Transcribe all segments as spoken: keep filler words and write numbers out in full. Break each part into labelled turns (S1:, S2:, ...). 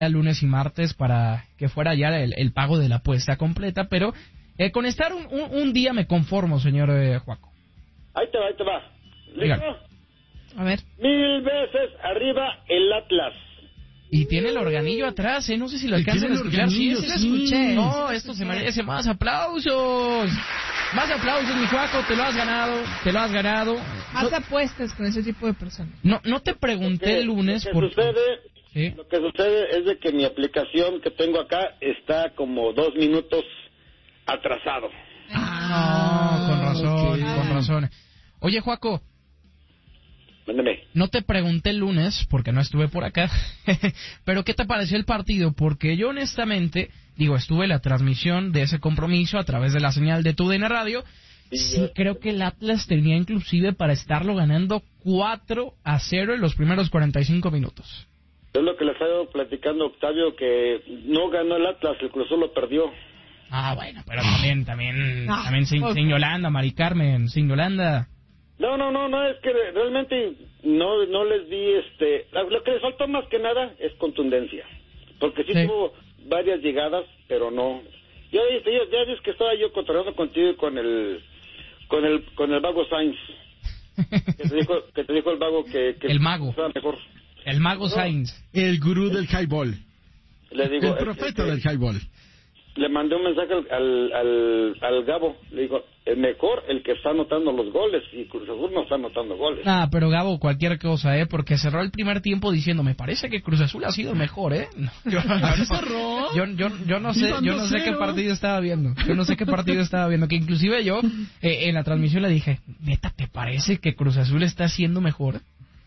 S1: lunes y martes para que fuera ya el, el pago de la apuesta completa, pero eh, con estar un, un, un día me conformo, señor eh, Juaco.
S2: Ahí te va, ahí te va. ¿Listo?
S1: Dígame.
S3: A ver.
S2: Mil veces arriba el Atlas.
S1: Y tiene el organillo atrás, ¿eh? No sé si lo alcanzan a escuchar. Sí, sí, lo escuché. No, esto se merece más aplausos. Más aplausos, mi Juaco, te lo has ganado, te lo has ganado.
S3: Más
S1: no,
S3: apuestas con ese tipo de personas.
S1: No, no te pregunté
S2: Porque,
S1: el lunes
S2: lo que
S1: porque...
S2: sucede,
S1: ¿Sí?
S2: Lo que sucede es de que mi aplicación que tengo acá está como dos minutos atrasado.
S1: Ah, no, con razón,
S3: okay.
S1: con razón. Oye, Juaco.
S2: Mándame.
S1: No te pregunté el lunes, porque no estuve por acá, pero ¿qué te pareció el partido? Porque yo honestamente, digo, estuve en la transmisión de ese compromiso a través de la señal de TUDN Radio, sí, sí yo... creo que el Atlas tenía inclusive para estarlo ganando cuatro a cero en los primeros cuarenta y cinco minutos.
S2: Es lo que le estaba platicando Octavio, que no ganó el Atlas, el Cruz Azul lo perdió.
S1: Ah, bueno, pero también, también, ah, también sin, sin Yolanda, Mari Carmen, sin Yolanda.
S2: No, no, no, no, es que realmente no no les di, este, lo que les faltó más que nada es contundencia, porque sí, sí. tuvo varias llegadas, pero no. Ya, ya, ya ves que estaba yo cotorreando contigo y con el, con el, con el vago Sainz, que te dijo, que te dijo el vago que, que
S1: el mago,
S2: mejor.
S1: El mago no. Sainz,
S4: el gurú del highball,
S2: le digo,
S4: el profeta este, del highball.
S2: Le mandé un mensaje al, al, al, al Gabo, le digo, el mejor el que está anotando los goles, y Cruz Azul no está anotando goles.
S1: Ah, pero Gabo, cualquier cosa, ¿eh? Porque cerró el primer tiempo diciendo, me parece que Cruz Azul ha sido mejor, ¿eh? No, yo, yo,
S4: cerró?
S1: Yo, yo, yo no sé, yo no sé qué partido estaba viendo, yo no sé qué partido estaba viendo, que inclusive yo eh, en la transmisión le dije, ¿neta te parece que Cruz Azul está siendo mejor?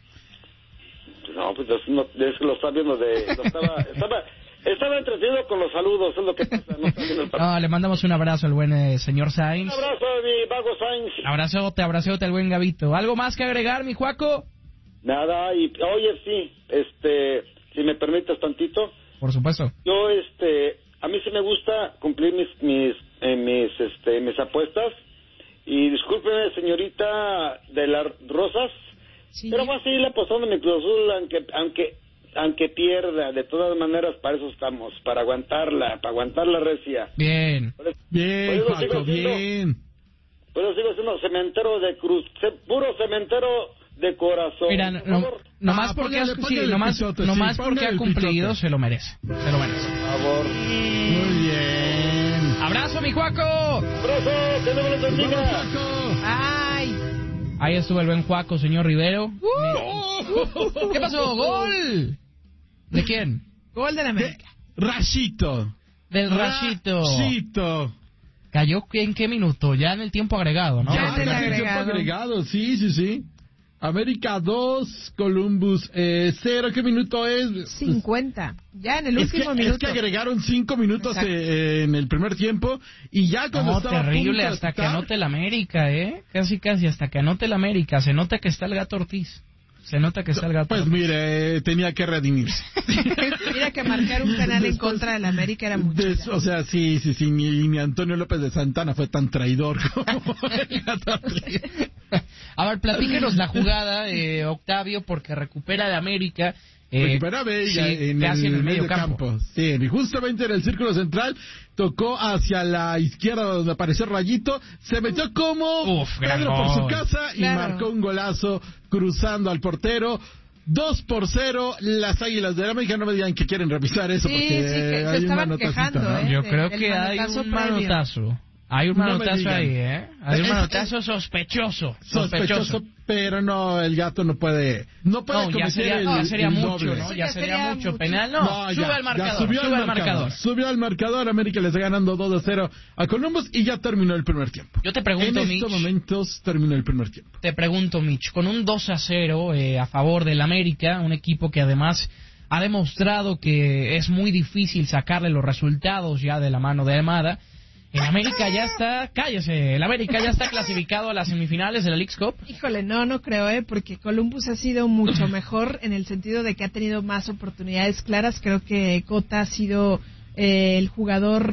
S2: No, pues no, es que lo está viendo de... Lo estaba, estaba, estaba entretenido con los saludos, es lo que pasa. No, está viendo el
S1: no, le mandamos un abrazo al buen eh, señor Sainz.
S2: Un abrazo a mi vago Sainz.
S1: Abrazote, abrazote al buen Gabito. ¿Algo más que agregar, mi Juaco?
S2: Nada, y oye, sí, este, si me permites tantito.
S1: Por supuesto.
S2: Yo, este, a mí sí me gusta cumplir mis, mis, eh, mis, este, mis apuestas. Y discúlpeme, señorita de las Rosas, sí. Pero voy a seguir apostando mi Cruz Azul, aunque, aunque, aunque pierda. De todas maneras, para eso estamos, para aguantarla, para aguantar la recia.
S1: Bien,
S2: por eso,
S4: bien, por Paco, siendo, bien.
S2: Por eso sigo siendo cementero de Cruz, ce, puro cementero de corazón.
S1: Mira, no, no, nomás ah, porque, póngale, póngale sí, nomás, pisote, nomás sí, porque ha cumplido, pisote. se lo merece, se lo merece.
S2: Por favor.
S4: Muy bien.
S1: ¡Abrazo, mi Juaco!
S2: ¡Abrazo! ¡Que Dios los bendiga!
S3: ¡Ay!
S1: Ahí estuvo el buen Juaco, señor Rivero. Uh, ¿Qué pasó? ¡Gol! ¿De quién?
S3: Gol de la América.
S4: De Rachito.
S1: Del Rachito.
S4: Rachito.
S1: ¿Cayó en qué minuto? Ya en el tiempo agregado, ¿no?
S4: Ya en el agregado. tiempo agregado, sí, sí, sí. América dos, Columbus eh, cero. ¿Qué minuto es?
S3: cincuenta. Ya en el último
S4: es que,
S3: minuto.
S4: Es que agregaron cinco minutos eh, en el primer tiempo y ya cuando
S1: no,
S4: estaba
S1: terrible, hasta que anote el América, ¿eh? Casi, casi, hasta que anote el América. Se nota que está el Gato Ortiz. Se nota que está el Gato
S4: Pues
S1: Ortiz.
S4: mire, tenía que redimirse.
S3: Mira que marcar un penal Después, en contra del América era mucho.
S4: Des, o sea, sí, sí, sí, ni, ni Antonio López de Santana fue tan traidor como el Gato Ortiz.
S1: A ver, platíquenos la jugada, eh, Octavio, porque recupera de América. Eh,
S4: recupera Vega
S1: sí,
S4: en, el,
S1: en el medio
S4: campo.
S1: campo.
S4: Sí, y justamente en el círculo central tocó hacia la izquierda donde apareció Rayito, se metió como
S1: Uf,
S4: Pedro por su casa y claro. marcó un golazo cruzando al portero. Dos por cero, las Águilas de la América. No me digan que quieren revisar eso
S3: sí,
S4: porque
S3: sí, que
S4: hay
S3: se
S4: un manotacito, ¿no?
S3: ¿eh?
S1: Yo creo que hay un manotazo. Hay un manotazo ahí, ¿eh? Hay un manotazo sospechoso, sospechoso. Sospechoso,
S4: pero no, el Gato no puede... No puede
S1: no,
S4: cometer
S1: ya sería,
S4: el,
S1: no, sería
S4: el
S1: mucho,
S4: doble.
S1: ¿no? Ya, ya sería, sería mucho.
S3: mucho.
S1: Penal, no.
S4: no
S1: sube
S4: ya,
S1: al marcador,
S4: subió
S1: sube
S4: al marcador.
S1: marcador.
S4: Subió al marcador, América le está ganando dos a cero a Columbus y ya terminó el primer tiempo.
S1: Yo te pregunto,
S4: En
S1: Mitch,
S4: estos momentos terminó el primer tiempo.
S1: Te pregunto, Mitch, con un dos a cero eh, a favor del América, un equipo que además ha demostrado que es muy difícil sacarle los resultados ya de la mano de Almada. El América ya está, cállese, el América ya está clasificado a las semifinales de la Leagues Cup.
S3: Híjole, no, no creo, ¿eh? Porque Columbus ha sido mucho mejor en el sentido de que ha tenido más oportunidades claras. Creo que Cota ha sido eh, el jugador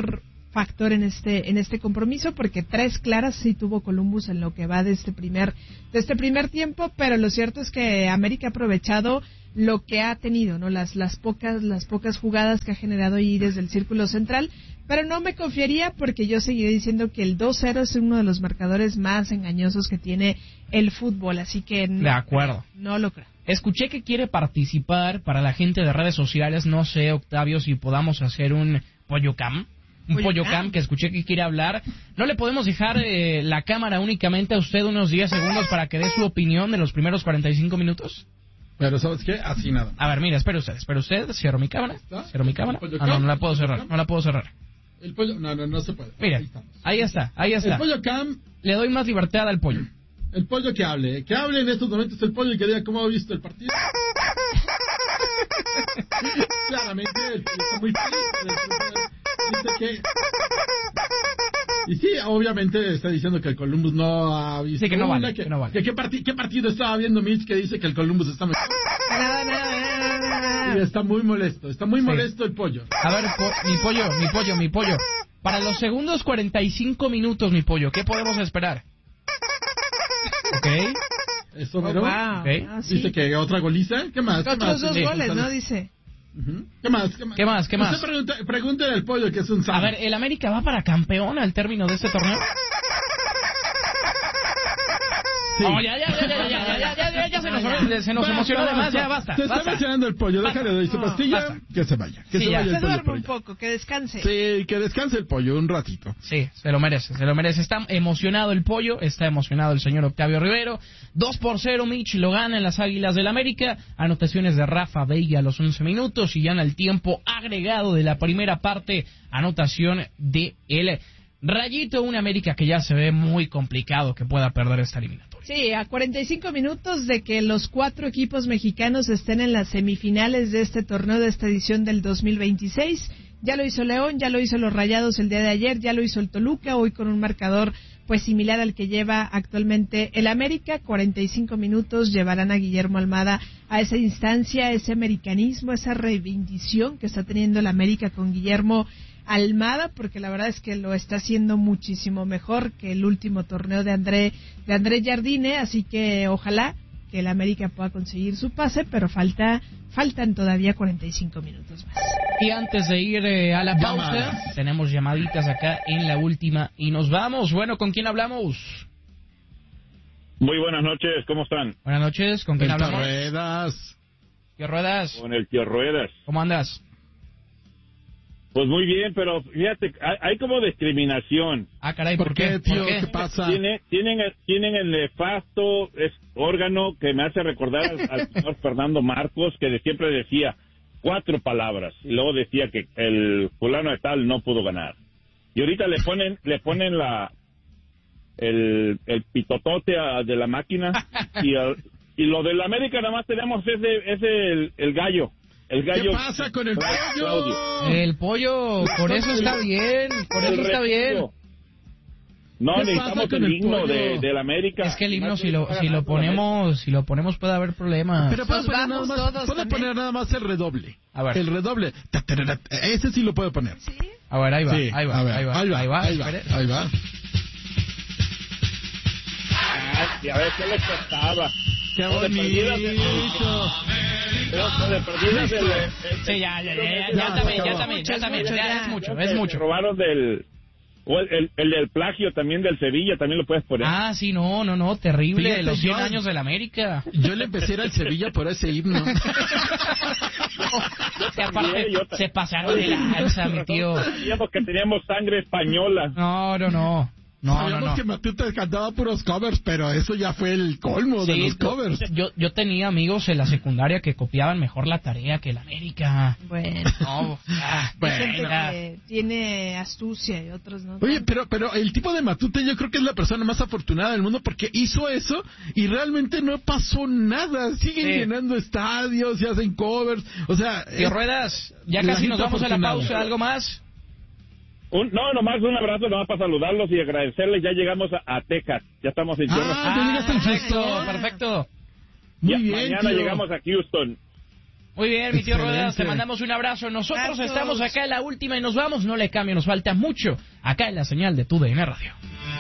S3: factor en este en este compromiso, porque tres claras sí tuvo Columbus en lo que va de este primer de este primer tiempo, pero lo cierto es que América ha aprovechado lo que ha tenido, no las las pocas las pocas jugadas que ha generado ahí desde el círculo central, pero no me confiaría porque yo seguiré diciendo que el dos cero es uno de los marcadores más engañosos que tiene el fútbol, así que no,
S1: de acuerdo.
S3: no lo creo.
S1: Escuché que quiere participar para la gente de redes sociales, no sé, Octavio, si podamos hacer un pollo cam. Un pollo, pollo cam que escuché que quiere hablar. ¿No le podemos dejar eh, la cámara únicamente a usted unos diez segundos para que dé su opinión de los primeros cuarenta y cinco minutos?
S4: Pero ¿sabes qué? Así nada.
S1: A ver, mira, espere usted, espere usted. Cierro mi cámara. Cierro mi cámara. Ah, no, no la puedo cerrar. No la puedo cerrar.
S4: El pollo, no, no, no se puede.
S1: Mira, ahí, ahí está, ahí está.
S4: El pollo cam.
S1: Le doy más libertad al pollo.
S4: El pollo que hable, que hable en estos momentos el pollo y que diga cómo ha visto el partido. Claramente, el pollo está muy feliz. Dice que... Y sí, obviamente está diciendo que el Columbus no ha visto.
S1: Sí, que no
S4: una,
S1: vale,
S4: que,
S1: que no vale.
S4: Que ¿qué, parti- ¿Qué partido estaba viendo Mitch que dice que el Columbus está mejor? Y está muy molesto, está muy molesto sí. El pollo.
S1: A ver, po- mi pollo, mi pollo, mi pollo. Para los segundos cuarenta y cinco minutos, mi pollo, ¿qué podemos esperar? ¿Ok?
S4: Eso,
S3: oh,
S4: pero,
S3: wow.
S4: ¿okay? ah, sí. Dice que otra goliza. ¿Qué más? ¿Qué
S3: Otros
S4: más?
S3: dos
S4: Sí,
S3: goles, ¿no? Dice.
S4: Uh-huh. ¿Qué más? ¿Qué más?
S1: ¿Qué más? ¿Qué más?
S4: Usted pregunta, pregúntele al pollo que es un sábado.
S1: A ver, ¿el América va para campeón al término de este torneo? Sí. Oh, ya, ya, ya, ya, ya, ya, ya, ya, ya, ya se nos, se nos emocionó además, ya basta.
S4: Se está
S1: basta.
S4: mencionando el pollo, déjale de su no, pastilla, basta. Que se vaya. Que
S3: sí,
S4: se
S3: ya.
S4: vaya
S3: Se
S4: el pollo
S3: duerme un poco, que descanse.
S4: Sí, que descanse el pollo un ratito.
S1: Sí, se lo merece, se lo merece. Está emocionado el pollo, está emocionado el señor Octavio Rivero. dos por cero, Mitch lo gana en las Águilas del América. Anotaciones de Rafa Veiga a los once minutos y ya en el tiempo agregado de la primera parte, anotación de el Rayito, un América que ya se ve muy complicado que pueda perder esta eliminatoria.
S3: Sí, a cuarenta y cinco minutos de que los cuatro equipos mexicanos estén en las semifinales de este torneo de esta edición del dos mil veintiséis. Ya lo hizo León, ya lo hizo los Rayados el día de ayer, ya lo hizo el Toluca, hoy con un marcador pues similar al que lleva actualmente el América. cuarenta y cinco minutos llevarán a Guillermo Almada a esa instancia, a ese americanismo, esa reivindicación que está teniendo el América con Guillermo Almada, porque la verdad es que lo está haciendo muchísimo mejor que el último torneo de André de André Jardine, así que ojalá que el América pueda conseguir su pase, pero falta faltan todavía cuarenta y cinco minutos más.
S1: Y antes de ir eh, a la pausa, Llamadas. Tenemos llamaditas acá en la última y nos vamos. Bueno, ¿con quién hablamos?
S5: Muy buenas noches, ¿cómo están?
S1: Buenas noches, ¿con quién
S4: el
S1: hablamos?
S4: Ruedas.
S1: ¿Qué Ruedas?
S5: Con el tío Ruedas.
S1: ¿Cómo andas?
S5: Pues muy bien, pero fíjate, hay, hay como discriminación.
S1: Ah, caray,
S4: ¿por, ¿por qué, tío?
S1: ¿Por qué?
S4: ¿Qué pasa?
S5: Tiene, tienen, tienen el nefasto es, órgano que me hace recordar al, al señor Fernando Marcos, que de siempre decía cuatro palabras, y luego decía que el fulano de tal no pudo ganar. Y ahorita le ponen le ponen la el, el pitotote a, de la máquina, y, el, y lo del América nada más tenemos ese, ese el, el gallo. El gallo.
S4: ¿Qué pasa con el pollo?
S1: El pollo, por eso está bien, por eso está bien.
S5: No, necesitamos el himno de, del América.
S1: Es que el himno si lo si lo ponemos si lo ponemos puede haber problemas.
S4: Pero puede
S3: Pues
S4: poner, nada más, puede poner nada más el redoble.
S1: A ver.
S4: El redoble. Ese sí lo puede poner.
S3: ¿Sí?
S1: A ver, ahí va,
S4: sí,
S1: ahí, va
S4: ver,
S1: ahí va, ahí va, ahí va,
S4: ahí va, ahí va.
S5: Ay, a ver qué le costaba.
S4: Qué bonito.
S1: Sí, ya, ya, ya, ya también, ya también, ya también, ya es mucho, es mucho.
S5: Robaron del... O el, el, el del plagio también del Sevilla, también lo puedes poner.
S1: Ah, sí, no, no, no, terrible,
S4: Fíjate,
S1: los cien
S4: yo,
S1: años del América.
S4: Yo le empecé a ir al Sevilla por ese himno.
S1: Que aparte, se pasaron de lanza, mi tío.
S5: Sabíamos que teníamos sangre española.
S1: No, no, no. No,
S4: Sabíamos
S1: no, no.
S4: que Matute cantaba puros covers, pero eso ya fue el colmo
S1: sí,
S4: de los covers.
S1: Yo, yo tenía amigos en la secundaria que copiaban mejor la tarea que el América.
S3: Bueno.
S1: No, ah,
S3: Hay gente
S1: bueno.
S3: que tiene astucia y otros no.
S4: Oye, pero pero el tipo de Matute yo creo que es la persona más afortunada del mundo porque hizo eso y realmente no pasó nada. Siguen
S1: Sí.
S4: llenando estadios y hacen covers. O sea...
S1: Y Ruedas, ya casi nos vamos a la pausa. ¿Algo más?
S5: Un, no, nomás un abrazo, nomás para saludarlos y agradecerles. Ya llegamos a, a Texas, ya estamos en tierra.
S4: Ah, ya llegaste al
S1: perfecto,
S4: Houston.
S1: perfecto.
S4: Muy
S5: Ya,
S4: bien,
S5: mañana
S4: tío.
S5: llegamos a Houston.
S1: Muy bien, mi tío
S4: Excelente.
S1: Ruedas, te mandamos un abrazo. Nosotros
S3: Abrazos.
S1: estamos acá en la última y nos vamos. No le cambio, nos falta mucho acá en la señal de Tu D N Radio.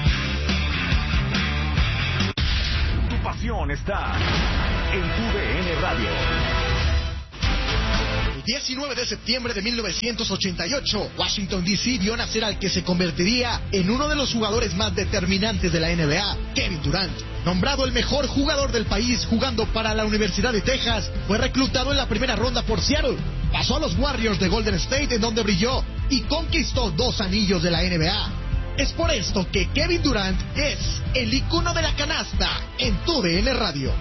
S6: Tu pasión está en Tu D N Radio.
S7: El diecinueve de septiembre de mil novecientos ochenta y ocho, Washington D C vio nacer al que se convertiría en uno de los jugadores más determinantes de la N B A, Kevin Durant. Nombrado el mejor jugador del país jugando para la Universidad de Texas, fue reclutado en la primera ronda por Seattle. Pasó a los Warriors de Golden State, en donde brilló y conquistó dos anillos de la N B A. Es por esto que Kevin Durant es el icono de la canasta en Tu D N Radio.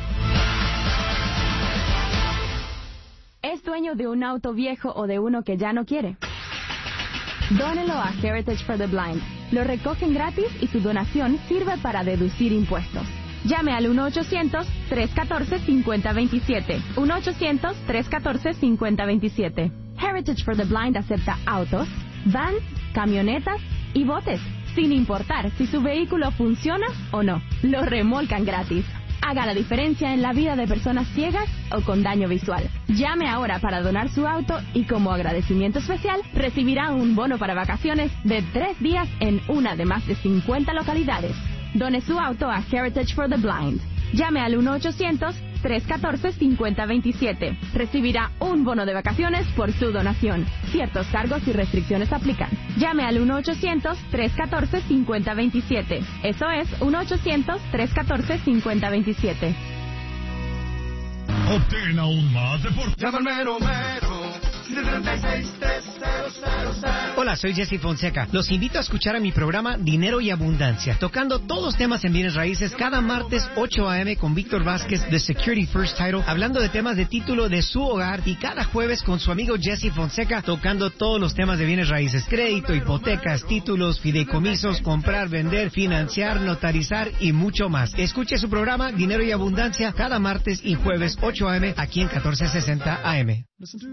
S8: ¿Es dueño de un auto viejo o de uno que ya no quiere? Dónelo a Heritage for the Blind. Lo recogen gratis y su donación sirve para deducir impuestos. Llame al uno ochocientos, tres uno cuatro, cinco cero dos siete. uno ochocientos, tres uno cuatro, cinco cero dos siete. Heritage for the Blind acepta autos, vans, camionetas y botes, sin importar si su vehículo funciona o no. Lo remolcan gratis. Haga la diferencia en la vida de personas ciegas o con daño visual. Llame ahora para donar su auto y como agradecimiento especial recibirá un bono para vacaciones de tres días en una de más de cincuenta localidades. Done su auto a Heritage for the Blind. Llame al uno ochocientos, tres uno cuatro, cinco cero dos siete. Recibirá un bono de vacaciones por su donación. Ciertos cargos y restricciones aplican. Llame al uno ochocientos, tres uno cuatro, cinco cero dos siete. Eso es uno ochocientos, tres uno cuatro, cinco cero dos siete.
S6: Obtén aún más deporte.
S9: Hola, soy Jesse Fonseca. Los invito a escuchar a mi programa Dinero y Abundancia, tocando todos los temas en bienes raíces cada martes ocho a eme con Víctor Vázquez de Security First Title, hablando de temas de título de su hogar, y cada jueves con su amigo Jesse Fonseca tocando todos los temas de bienes raíces: crédito, hipotecas, títulos, fideicomisos, comprar, vender, financiar, notarizar y mucho más. Escuche su programa Dinero y Abundancia cada martes y jueves ocho a eme aquí en catorce sesenta A M.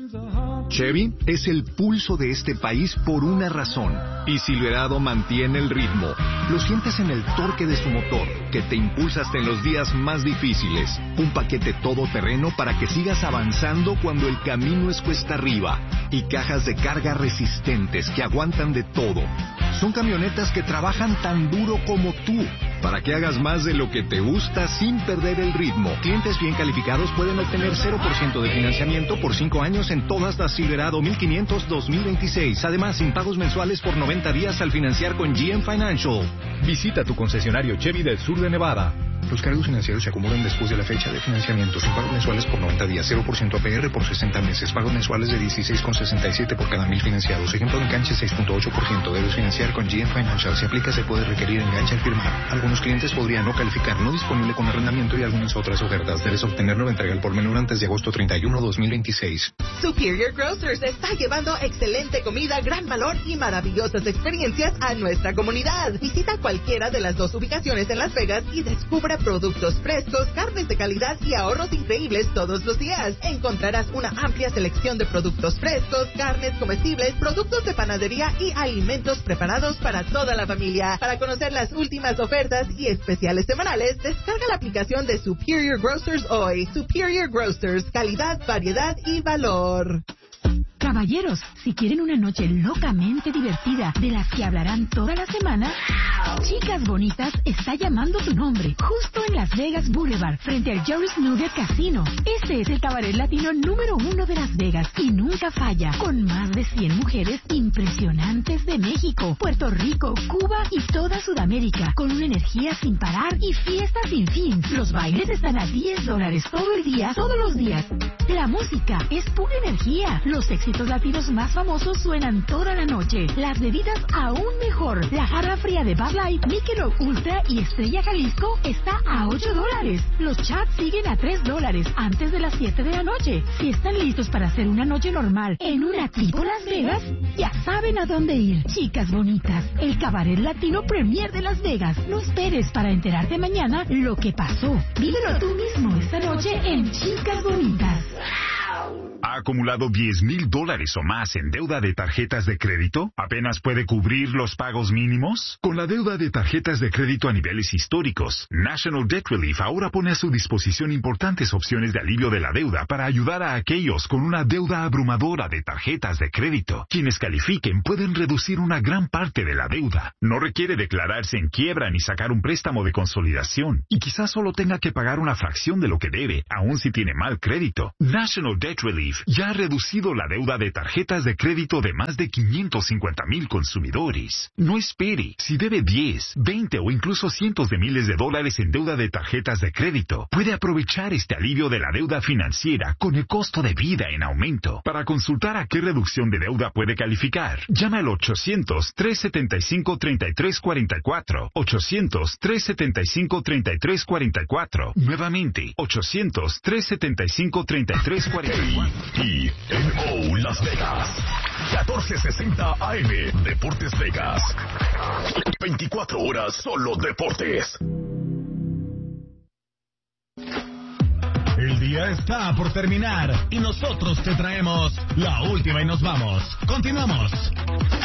S10: Chevy es el pulso de este país por una razón, y Silverado mantiene el ritmo. Lo sientes en el torque de su motor, que te impulsa hasta en los días más difíciles. Un paquete todoterreno para que sigas avanzando cuando el camino es cuesta arriba, y cajas de carga resistentes que aguantan de todo. Son camionetas que trabajan tan duro como tú, para que hagas más de lo que te gusta sin perder el ritmo. Clientes bien calificados pueden obtener cero por ciento de financiamiento por cinco años en todas las Silverado mil quinientos dos mil veintiséis. Además, sin pagos mensuales por noventa días al financiar con G M Financial. Visita tu concesionario Chevy del sur de Nevada. Los cargos financieros se acumulan después de la fecha de financiamiento, sin pagos mensuales por noventa días, cero por ciento A P R por sesenta meses, pagos mensuales de dieciséis con sesenta y siete por cada mil financiados. Ejemplo de enganche seis punto ocho por ciento. Debes financiar con G M Financial. Si aplica, se puede requerir enganche al firmar. Algunos clientes podrían no calificar. No disponible con arrendamiento y algunas otras ofertas. Debes obtenerlo de entrega al por menor antes de agosto treinta y uno, dos mil veintiséis.
S11: Superior Grocers está llevando excelente comida, gran valor y maravillosas experiencias a nuestra comunidad. Visita cualquiera de las dos ubicaciones en Las Vegas y descubre productos frescos, carnes de calidad y ahorros increíbles todos los días. Encontrarás una amplia selección de productos frescos, carnes comestibles, productos de panadería y alimentos preparados para toda la familia. Para conocer las últimas ofertas y especiales semanales, descarga la aplicación de Superior Grocers hoy. Superior Grocers, calidad, variedad y valor.
S12: Caballeros, si quieren una noche locamente divertida de las que hablarán toda la semana, Chicas Bonitas está llamando tu nombre, justo en Las Vegas Boulevard, frente al Joe's Nugget Casino. Este es el cabaret latino número uno de Las Vegas y nunca falla, con más de cien mujeres impresionantes de México, Puerto Rico, Cuba y toda Sudamérica, con una energía sin parar y fiesta sin fin. Los bailes están a diez dólares todo el día, todos los días. La música es pura energía. Los éxitos latinos más famosos suenan toda la noche. Las bebidas aún mejor. La jarra fría de Bud Light, Michelob Ultra y Estrella Jalisco está a ocho dólares. Los chats siguen a tres dólares antes de las siete de la noche. Si están listos para hacer una noche normal en una tipo Las Vegas, ya saben a dónde ir. Chicas Bonitas, el cabaret latino premier de Las Vegas. No esperes para enterarte mañana lo que pasó. Vívelo tú mismo esta noche en Chicas Bonitas.
S13: ¿Ha acumulado diez mil dólares o más en deuda de tarjetas de crédito? ¿Apenas puede cubrir los pagos mínimos? Con la deuda de tarjetas de crédito a niveles históricos, National Debt Relief ahora pone a su disposición importantes opciones de alivio de la deuda para ayudar a aquellos con una deuda abrumadora de tarjetas de crédito. Quienes califiquen pueden reducir una gran parte de la deuda. No requiere declararse en quiebra ni sacar un préstamo de consolidación. Y quizás solo tenga que pagar una fracción de lo que debe, aun si tiene mal crédito. National Debt Relief ya ha reducido la deuda de tarjetas de crédito de más de quinientos cincuenta mil consumidores. No espere. Si debe diez, veinte o incluso cientos de miles de dólares en deuda de tarjetas de crédito, puede aprovechar este alivio de la deuda financiera con el costo de vida en aumento. Para consultar a qué reducción de deuda puede calificar, llama al ochocientos, trescientos setenta y cinco, treinta y tres cuarenta y cuatro. ochocientos, trescientos setenta y cinco, treinta y tres cuarenta y cuatro. Nuevamente, ochocientos, trescientos setenta y cinco, treinta y tres cuarenta y cuatro.
S6: Y N O Las Vegas. catorce sesenta A M. Deportes Vegas. veinticuatro horas solo deportes.
S14: El día está por terminar y nosotros te traemos la última y nos vamos. Continuamos.